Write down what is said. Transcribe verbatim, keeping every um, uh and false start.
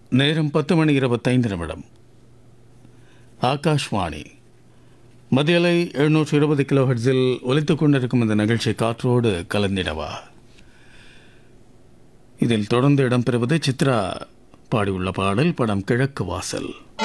நேரம் பத்து மணி இருபத்தைந்து நிமிடம். ஆகாஷ்வாணி மதியலை எழுநூற்று இருபது கிலோ ஹெர்ட்ஸில் ஒலித்துக் கொண்டிருக்கும் இந்த நிகழ்ச்சி காற்றோடு கலந்திடவா. இதில் தொடர்ந்து இடம்பெறுவது சித்ரா பாடியுள்ள பாடல். படம் கிழக்கு வாசல்.